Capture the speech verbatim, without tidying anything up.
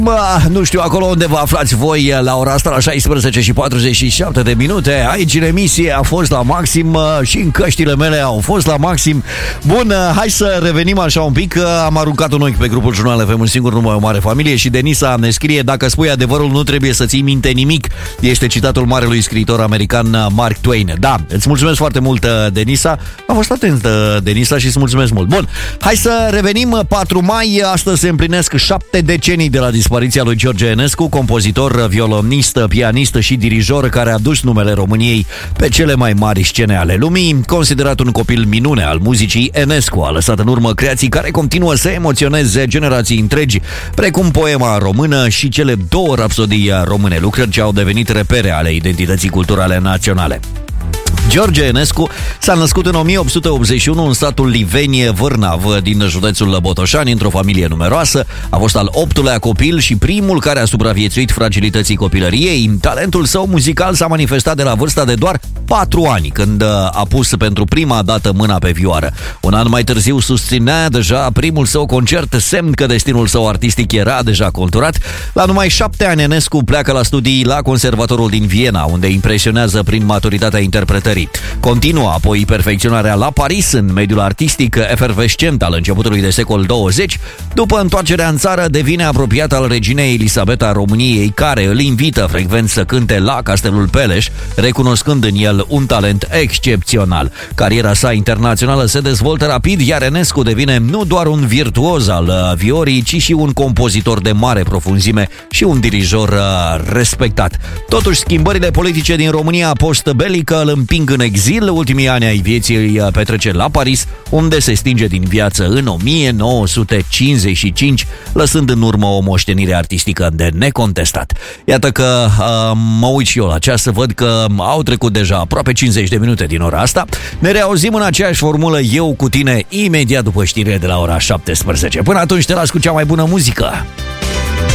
Bă, nu știu acolo unde vă aflați voi la ora asta, la șaisprezece și patruzeci și șapte de minute. Aici în emisie a fost la maxim și în căștile mele au fost la maxim. Bun, hai să revenim așa un pic. Am aruncat un ochi pe grupul Jurnal F M, un singur numai o mare familie, și Denisa ne scrie: dacă spui adevărul, nu trebuie să ții minte nimic. Este citatul marelui scriitor american Mark Twain. Da, îți mulțumesc foarte mult, Denisa. Am fost atent, Denisa, și îți mulțumesc mult. Bun, hai să revenim. patru mai, astăzi se împlinesc șapte decenii de la dispariția lui George Enescu, compozitor, violonist, pianist și dirijor care a dus numele României pe cele mai mari scene ale lumii. Considerat un copil minune al muzicii, Enescu a lăsat în urmă creații care continuă să emoționeze generații întregi, precum poema română și cele două rapsodii române, lucrări ce au devenit repere ale identității culturale naționale. George Enescu s-a născut în o mie opt sute optzeci și unu în satul Livenie Vârnav din județul Botoșani, într-o familie numeroasă. A fost al optulea copil și primul care a supraviețuit fragilității copilăriei. Talentul său muzical s-a manifestat de la vârsta de doar patru ani, când a pus pentru prima dată mâna pe vioară. Un an mai târziu susținea deja primul său concert, semn că destinul său artistic era deja conturat. La numai șapte ani, Enescu pleacă la studii la Conservatorul din Viena, unde impresionează prin maturitatea interpretării. Continuă apoi perfecționarea la Paris, în mediul artistic efervescent al începutului de secol douăzeci. După întoarcerea în țară, devine apropiat al reginei Elisabeta a României, care îl invită frecvent să cânte la Castelul Peleș, recunoscând în el un talent excepțional. Cariera sa internațională se dezvoltă rapid, iar Enescu devine nu doar un virtuoz al viorii, ci și un compozitor de mare profunzime și un dirijor respectat. Totuși, schimbările politice din România post-belică îl împing în exil. Ultimii ani ai vieții îi petrece la Paris, unde se stinge din viață în o mie nouă sute cincizeci și cinci, lăsând în urmă o moștenire artistică de necontestat. Iată că uh, mă uit și eu la ceas să văd că au trecut deja aproape cincizeci de minute din ora asta. Ne reauzim în aceeași formulă, eu cu tine, imediat după știrile de la ora șaptesprezece. Până atunci te las cu cea mai bună muzică.